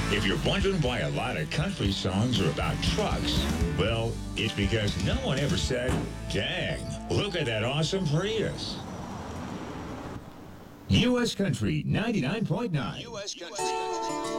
If you're wondering why a lot of country songs are about trucks, well, it's because no one ever said, dang, look at that awesome Prius. U.S. Country 99.9. U.S. Country.